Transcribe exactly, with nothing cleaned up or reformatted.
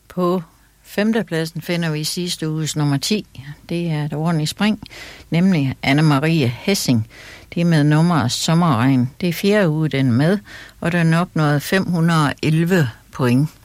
På femtepladsen finder vi sidste uges nummer ti. Det er et ordentligt spring, nemlig Anne-Marie Hessing. Det er med nummeret Sommerregn. Det er fjerde uge, den er med, og der er nok noget fem hundrede og elleve point.